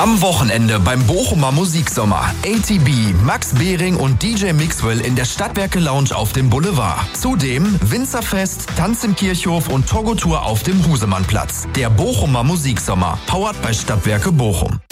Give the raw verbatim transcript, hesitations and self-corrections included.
Am Wochenende beim Bochumer Musiksommer. A T B, Max Behring und D J Mixwell in der Stadtwerke Lounge auf dem Boulevard. Zudem Winzerfest, Tanz im Kirchhof und Togo-Tour auf dem Husemannplatz. Der Bochumer Musiksommer, powered bei Stadtwerke Bochum.